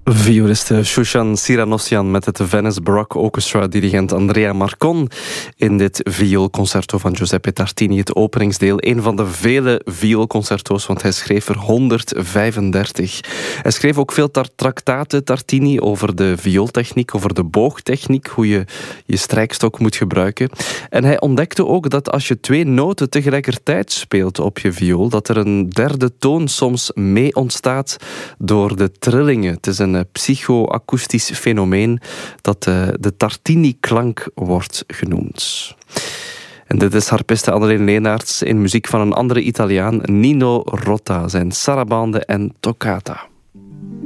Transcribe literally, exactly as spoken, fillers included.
Violiste Shushan Siranossian met het Venice Baroque Orchestra, dirigent Andrea Marcon in dit vioolconcerto van Giuseppe Tartini, het openingsdeel. Een van de vele vioolconcerto's, want hij schreef er honderdvijfendertig. Hij schreef ook veel tar- traktaten, Tartini, over de viooltechniek, over de boogtechniek, hoe je je strijkstok moet gebruiken. En hij ontdekte ook dat als je twee noten tegelijkertijd speelt op je viool, dat er een derde toon soms mee ontstaat door de trillingen. Het is een psycho-akoestisch fenomeen dat uh, de Tartini-klank wordt genoemd. En dit is harpiste Anneleen Leenaerts in muziek van een andere Italiaan, Nino Rota, zijn sarabande en toccata.